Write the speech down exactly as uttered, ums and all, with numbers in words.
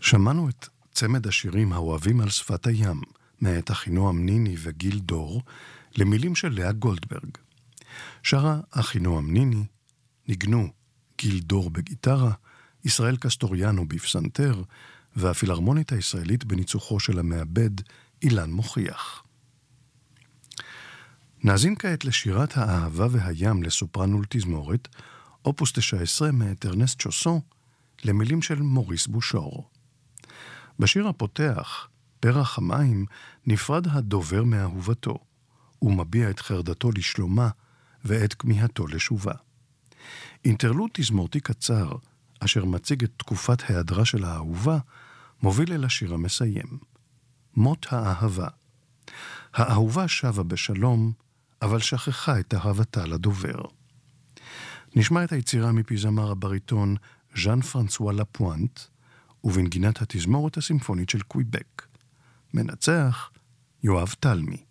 שמענו את צמד השירים האוהבים על שפת הים, מאת אחינועם ניני וגיל דור, למילים של לאה גולדברג. שרה אחינועם ניני, ניגנו גיל דור בגיטרה, ישראל קסטוריאנו בפסנתר, והפילהרמונית הישראלית בניצוחו של המעבד אילן מוכיח. נאזין כעת לשירת האהבה והים לסופרן ולתזמורת, אופוס תשע עשרה מאת ארנסט שוסון, למילים של מוריס בושור. בשיר הפותח, פרח המים, נפרד הדובר מאהובתו, ומביע את חרדתו לשלומה ואת כמיהתו לשובה. אינטרלוד תזמורתי קצר, אשר מציג את תקופת ההיעדרה של האהובה, מוביל אל השיר המסיים. מות האהבה. האהובה שבה בשלום, אבל שכחה את אהבתה לדובר. נשמע את היצירה מפי זמר הבריטון ז'אן פרנסואה לפואנט, ובנגינת התזמורת הסימפונית של קוויבק. מנצח יואב תלמי.